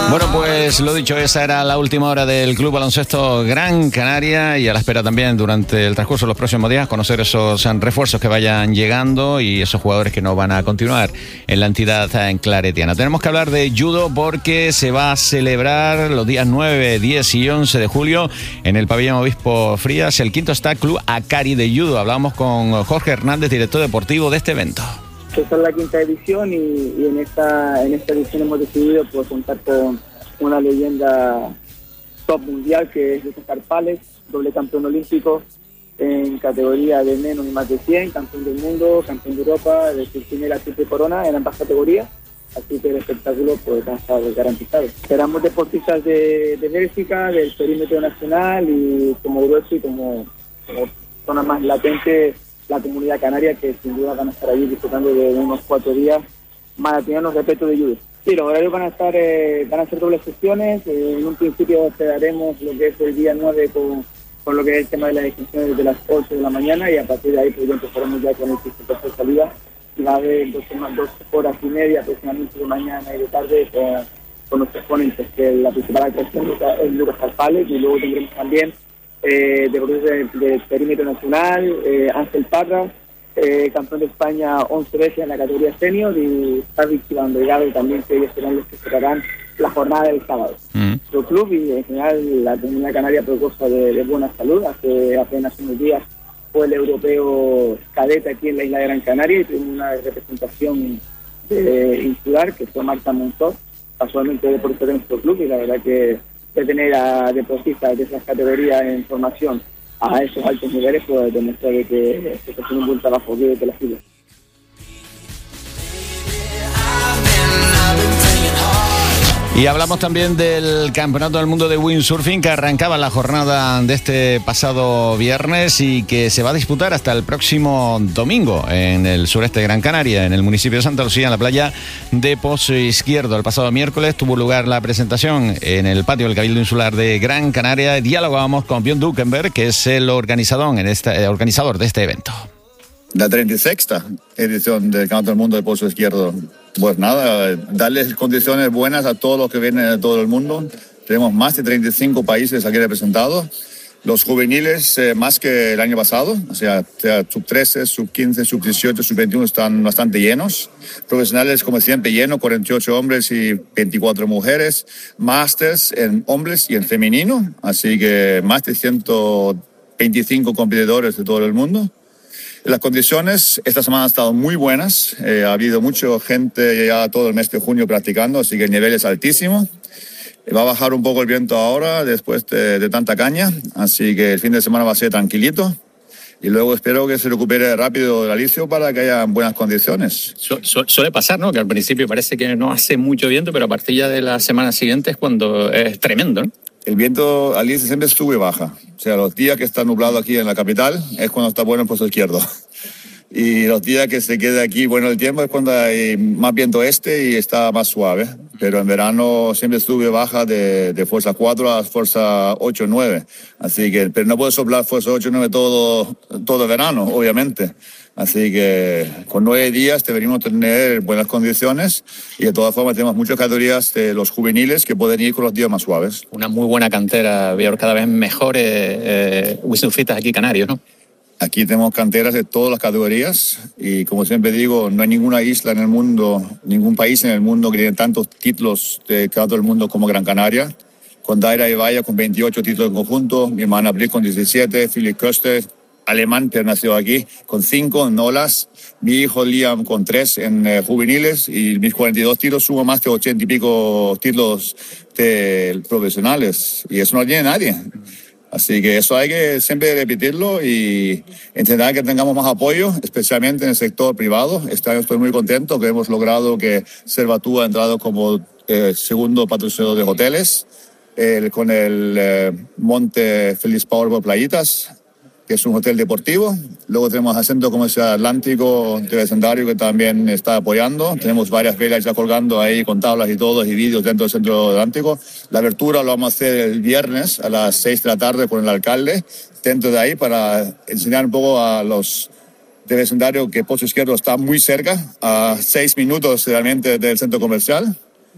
Bueno, pues lo dicho, esa era la última hora del Club Baloncesto Gran Canaria y a la espera también durante el transcurso de los próximos días conocer esos refuerzos que vayan llegando y esos jugadores que no van a continuar en la entidad claretiana. Tenemos que hablar de judo porque se va a celebrar los días 9, 10 y 11 de julio en el pabellón Obispo Frías el quinto Star Club Acari de judo. Hablamos con Jorge Hernández, director deportivo de este evento. Esta es la quinta edición y en esta edición hemos decidido pues, contar con una leyenda top mundial que es César Pález, doble campeón olímpico en categoría de menos y más de 100, campeón del mundo, campeón de Europa, de su primera triple corona en ambas categorías, así que el espectáculo pues, va a estar garantizado. Esperamos deportistas de Bélgica, del perímetro nacional y como grueso y como zona más latente la comunidad canaria, que sin duda van a estar allí disfrutando de unos 4 días maratonianos repletos de judo. Sí, los horarios van a ser dobles sesiones. En un principio cerraremos lo que es el día 9 con lo que es el tema de las inscripciones desde las 8 de la mañana y a partir de ahí pues ya empezaremos ya con el circuito de salida y va a haber 2 horas y media aproximadamente de mañana y de tarde con nuestros ponentes, que la principal atracción es Lucas Alpales y luego tendremos también deportistas del perímetro nacional, Ángel Parra, campeón de España 11 veces en la categoría senior, y Javi Chivandregado también, que ellos serán los que cerrarán la jornada del sábado. Nuestro club y en general la comunidad canaria goza de buena salud. Hace apenas unos días fue el europeo cadete aquí en la isla de Gran Canaria y tuvimos una representación insular que fue Marta Monzó, casualmente deportista de nuestro club, y la verdad que de tener a deportistas de esas categorías en formación a esos altos niveles, pues demuestra que se está haciendo un buen trabajo desde la fila. Y hablamos también del Campeonato del Mundo de Windsurfing que arrancaba la jornada de este pasado viernes y que se va a disputar hasta el próximo domingo en el sureste de Gran Canaria, en el municipio de Santa Lucía, en la playa de Pozo Izquierdo. El pasado miércoles tuvo lugar la presentación en el patio del Cabildo Insular de Gran Canaria. Dialogábamos con Björn Dukenberg, que es el organizador de este evento. La 36ª edición del Campeonato del Mundo de Pozo Izquierdo. Pues nada, darles condiciones buenas a todos los que vienen de todo el mundo. Tenemos más de 35 países aquí representados. Los juveniles más que el año pasado, o sea sub-13, sub-15, sub-18, sub-21 están bastante llenos. Profesionales, como siempre, llenos, 48 hombres y 24 mujeres. Masters en hombres y en femenino, así que más de 125 competidores de todo el mundo. Las condiciones esta semana han estado muy buenas, ha habido mucha gente ya todo el mes de junio practicando, así que el nivel es altísimo. Va a bajar un poco el viento ahora después de tanta caña, así que el fin de semana va a ser tranquilito y luego espero que se recupere rápido el alisio para que haya buenas condiciones. Suele pasar, ¿no? Que al principio parece que no hace mucho viento, pero a partir ya de la semana siguiente es cuando es tremendo, ¿no? El viento al alisio siempre sube y baja. O sea, los días que está nublado aquí en la capital es cuando está bueno el Pozo Izquierdo. Y los días que se queda aquí bueno el tiempo es cuando hay más viento este y está más suave. Pero en verano siempre sube y baja de fuerza 4 a fuerza 8 o 9. Así que, pero no puede soplar fuerza 8 o 9 todo verano, obviamente. Así que con 9 días deberíamos tener buenas condiciones y de todas formas tenemos muchas categorías de los juveniles que pueden ir con los días más suaves. Una muy buena cantera, veo cada vez mejores windsurfistas aquí canarios, ¿no? Aquí tenemos canteras de todas las categorías y como siempre digo, no hay ninguna isla en el mundo, ningún país en el mundo que tiene tantos títulos de campeonato del mundo como Gran Canaria. Con Daira Ibaya con 28 títulos en conjunto, mi hermana Britt con 17, Philip Köster, alemán que nació aquí, con 5 en olas, mi hijo Liam con 3 en juveniles y mis 42 títulos sumo más de 80 y pico títulos de profesionales y eso no lo tiene nadie. Así que eso hay que siempre repetirlo y intentar que tengamos más apoyo, especialmente en el sector privado. Este año estoy muy contento que hemos logrado que Servatú ha entrado como segundo patrocinador de hoteles con el Monte Feliz Power por Playitas, que es un hotel deportivo. Luego tenemos al Centro Comercial Atlántico de vecindario que también está apoyando. Tenemos varias velas ya colgando ahí con tablas y todo y vídeos dentro del Centro Atlántico. La abertura lo vamos a hacer el viernes a las 6 de la tarde con el alcalde dentro de ahí para enseñar un poco a los de vecindario que Pozo Izquierdo está muy cerca, a 6 minutos realmente del centro comercial.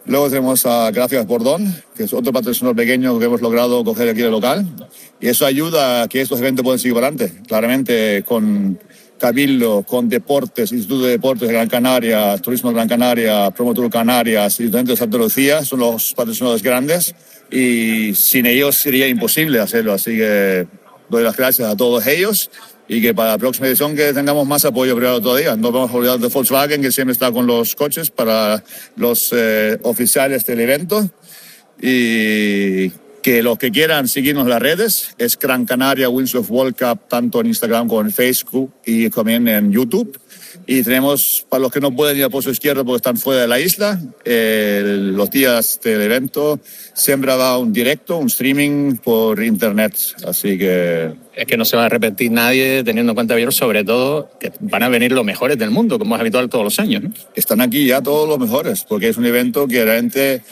Luego tenemos a Gracias Bordón, que es otro patrocinador pequeño que hemos logrado coger aquí en el local. Y eso ayuda a que estos eventos puedan seguir adelante. Claramente con Cabildo, con Deportes, Instituto de Deportes de Gran Canaria, Turismo de Gran Canaria, Promotur Canarias y Ayuntamiento de Santa Lucía son los patrocinadores grandes y sin ellos sería imposible hacerlo. Así que doy las gracias a todos ellos y que para la próxima edición que tengamos más apoyo privado todavía. No vamos a olvidar de Volkswagen, que siempre está con los coches para los oficiales del evento. Y que los que quieran seguirnos en las redes es Gran Canaria Windsurf World Cup, tanto en Instagram como en Facebook y también en YouTube. Y tenemos, para los que no pueden ir a Pozo Izquierdo porque están fuera de la isla, los días del evento siempre va un directo, un streaming por internet. Así que es que no se va a repetir nadie, teniendo en cuenta, Víctor, sobre todo que van a venir los mejores del mundo, como es habitual todos los años, ¿no? Están aquí ya todos los mejores, porque es un evento que realmente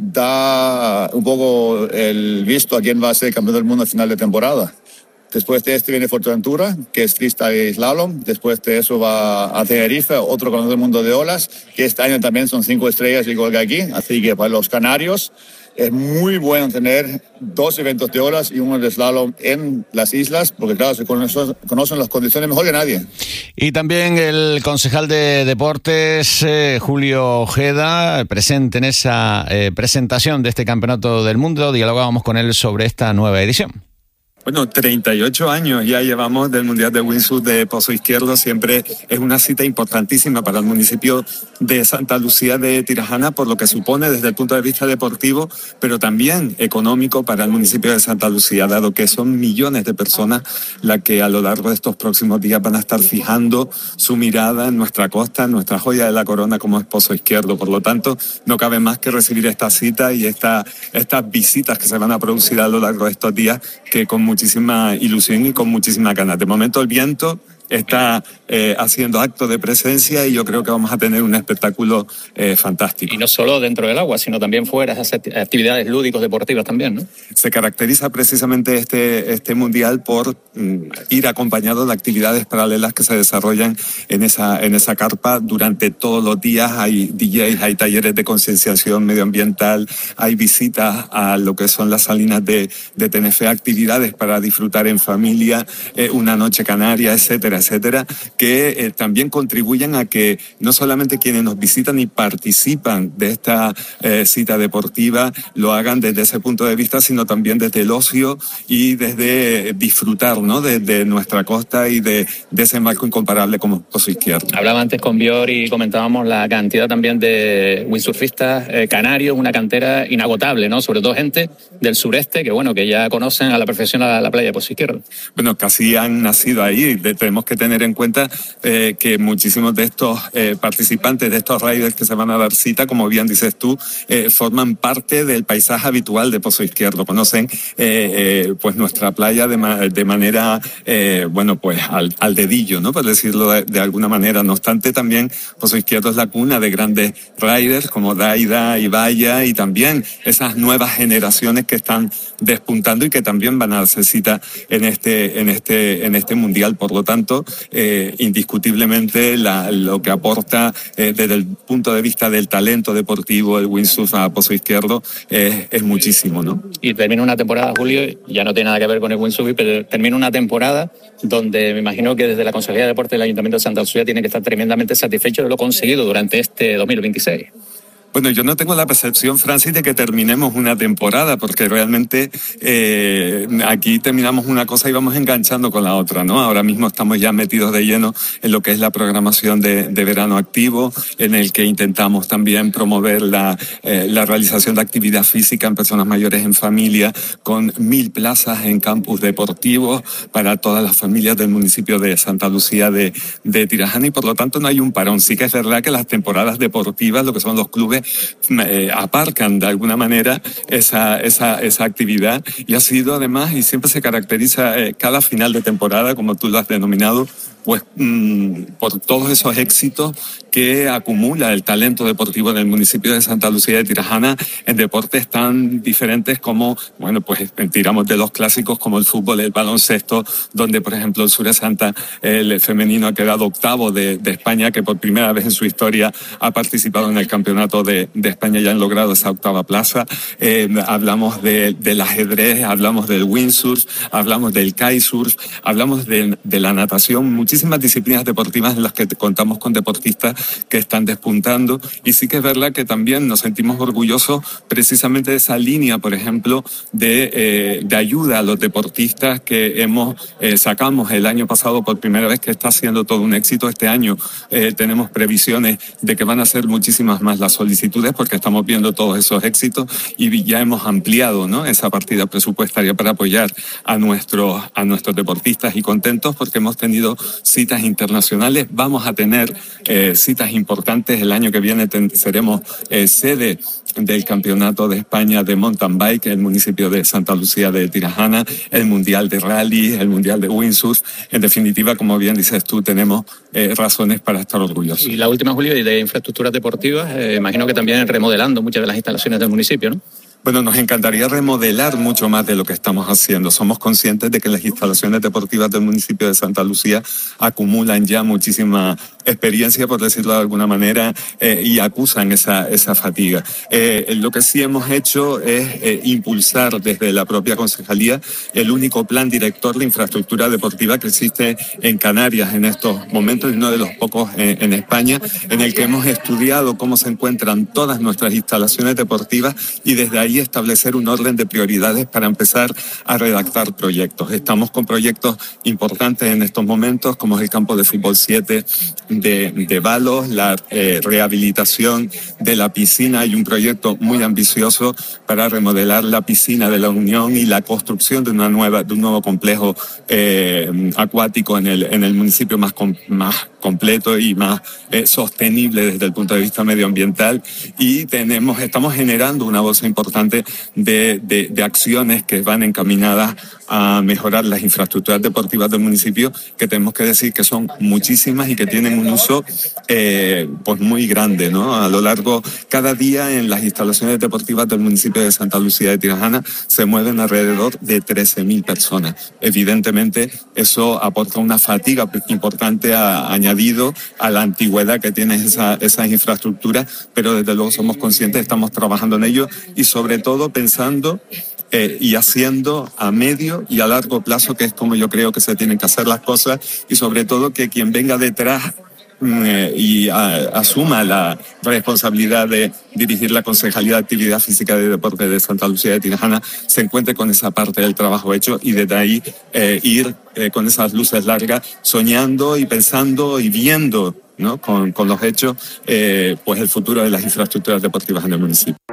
da un poco el visto a quién va a ser campeón del mundo al final de temporada. Después de este viene Fuerteventura, que es freestyle y slalom. Después de eso va a Tenerife, otro campeón del mundo de olas, que este año también son 5 estrellas igual que aquí. Así que para los canarios es muy bueno tener 2 eventos de olas y uno de slalom en las islas, porque claro, se conocen las condiciones mejor que nadie. Y también el concejal de Deportes, Julio Ojeda, presente en esa presentación de este Campeonato del Mundo. Dialogábamos con él sobre esta nueva edición. Bueno, 38 años ya llevamos del Mundial de Windsurf de Pozo Izquierdo. Siempre es una cita importantísima para el municipio de Santa Lucía de Tirajana, por lo que supone desde el punto de vista deportivo, pero también económico para el municipio de Santa Lucía, dado que son millones de personas las que a lo largo de estos próximos días van a estar fijando su mirada en nuestra costa, en nuestra joya de la corona como es Pozo Izquierdo. Por lo tanto, no cabe más que recibir esta cita y estas visitas que se van a producir a lo largo de estos días, que con muchísima ilusión y con muchísima ganas. De momento el viento está haciendo acto de presencia y yo creo que vamos a tener un espectáculo fantástico. Y no solo dentro del agua, sino también fuera, esas actividades lúdicos deportivas también, ¿no? Se caracteriza precisamente este mundial por ir acompañado de actividades paralelas que se desarrollan en esa carpa durante todos los días. Hay DJs, hay talleres de concienciación medioambiental, hay visitas a lo que son las salinas de Tenerife, actividades para disfrutar en familia, una noche canaria, etcétera, etcétera, que también contribuyen a que no solamente quienes nos visitan y participan de esta cita deportiva lo hagan desde ese punto de vista, sino también desde el ocio y desde disfrutar, ¿no?, de nuestra costa y de ese marco incomparable como Pozo Izquierdo. Hablaba antes con Bior y comentábamos la cantidad también de windsurfistas canarios, una cantera inagotable, ¿no? Sobre todo gente del sureste que ya conocen a la perfección a la playa de Pozo Izquierdo. Bueno, casi han nacido ahí. Tenemos que tener en cuenta que muchísimos de estos participantes, de estos riders que se van a dar cita, como bien dices tú, forman parte del paisaje habitual de Pozo Izquierdo. Conocen pues nuestra playa de manera, pues al dedillo, ¿no?, por decirlo de alguna manera. No obstante, también Pozo Izquierdo es la cuna de grandes riders como Daida y Vaya, y también esas nuevas generaciones que están despuntando y que también van a darse cita en este mundial. Por lo tanto, indiscutiblemente lo que aporta desde el punto de vista del talento deportivo el windsurf a Pozo Izquierdo es muchísimo, ¿no? Y termina una temporada, Julio, ya no tiene nada que ver con el windsurf, pero termina una temporada donde me imagino que desde la Consejería de Deportes del Ayuntamiento de Santa Lucía tiene que estar tremendamente satisfecho de lo conseguido durante este 2026. Bueno, yo no tengo la percepción, Francis, de que terminemos una temporada, porque realmente aquí terminamos una cosa y vamos enganchando con la otra, ¿no? Ahora mismo estamos ya metidos de lleno en lo que es la programación de verano activo, en el que intentamos también promover la realización de actividad física en personas mayores en familia, con 1000 plazas en campus deportivos para todas las familias del municipio de Santa Lucía de Tirajana, y por lo tanto no hay un parón. Sí que es verdad que las temporadas deportivas, lo que son los clubes, aparcan de alguna manera esa actividad, y ha sido además, y siempre se caracteriza cada final de temporada, como tú lo has denominado, pues por todos esos éxitos que acumula el talento deportivo en el municipio de Santa Lucía de Tirajana en deportes tan diferentes como, bueno, pues tiramos de los clásicos como el fútbol, el baloncesto, donde por ejemplo el Suresanta, el femenino, ha quedado octavo de España, que por primera vez en su historia ha participado en el campeonato de España y han logrado esa octava plaza. Hablamos del ajedrez, hablamos del windsurf, hablamos del kitesurf, hablamos de la natación, muchísimas disciplinas deportivas en las que contamos con deportistas que están despuntando, y sí que es verdad que también nos sentimos orgullosos precisamente de esa línea, por ejemplo, de ayuda a los deportistas que sacamos el año pasado por primera vez, que está siendo todo un éxito. Este año tenemos previsiones de que van a ser muchísimas más las solicitudes porque estamos viendo todos esos éxitos y ya hemos ampliado, ¿no?, esa partida presupuestaria para apoyar a nuestros deportistas, y contentos porque hemos tenido citas internacionales. Vamos a tener citas importantes. El año que viene seremos sede del Campeonato de España de Mountain Bike en el municipio de Santa Lucía de Tirajana, el Mundial de Rally, el Mundial de Windsurf. En definitiva, como bien dices tú, tenemos razones para estar orgullosos. Y la última, Julio, y de infraestructuras deportivas, imagino que también remodelando muchas de las instalaciones del municipio, ¿no? Bueno, nos encantaría remodelar mucho más de lo que estamos haciendo. Somos conscientes de que las instalaciones deportivas del municipio de Santa Lucía acumulan ya muchísima experiencia, por decirlo de alguna manera, y acusan esa fatiga. Lo que sí hemos hecho es impulsar desde la propia concejalía el único plan director de infraestructura deportiva que existe en Canarias en estos momentos, y uno de los pocos en España, en el que hemos estudiado cómo se encuentran todas nuestras instalaciones deportivas y desde ahí establecer un orden de prioridades para empezar a redactar proyectos. Estamos con proyectos importantes en estos momentos, como es el campo de fútbol 7 de Balos, la rehabilitación de la piscina. Hay un proyecto muy ambicioso para remodelar la piscina de la Unión y la construcción de un nuevo complejo acuático en el municipio más completo y más sostenible desde el punto de vista medioambiental. Y estamos generando una bolsa importante de acciones que van encaminadas a mejorar las infraestructuras deportivas del municipio, que tenemos que decir que son muchísimas y que tienen un uso pues muy grande, ¿no? A lo largo, cada día en las instalaciones deportivas del municipio de Santa Lucía de Tirajana se mueven alrededor de 13.000 personas. Evidentemente eso aporta una fatiga importante añadido a la antigüedad que tienen esas infraestructuras, pero desde luego somos conscientes, estamos trabajando en ello y sobre todo pensando y haciendo a medio y a largo plazo, que es como yo creo que se tienen que hacer las cosas, y sobre todo que quien venga detrás y asuma la responsabilidad de dirigir la Concejalía de Actividad Física y Deporte de Santa Lucía de Tirajana se encuentre con esa parte del trabajo hecho, y desde ahí ir con esas luces largas, soñando y pensando y viendo, ¿no?, con los hechos, pues el futuro de las infraestructuras deportivas en el municipio.